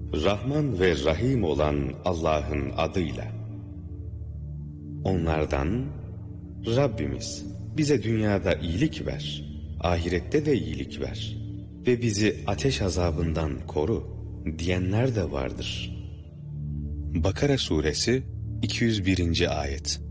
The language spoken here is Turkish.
Rahman ve Rahim olan Allah'ın adıyla. Onlardan, Rabbimiz bize dünyada iyilik ver, ahirette de iyilik ver ve bizi ateş azabından koru diyenler de vardır. Bakara suresi 201. ayet.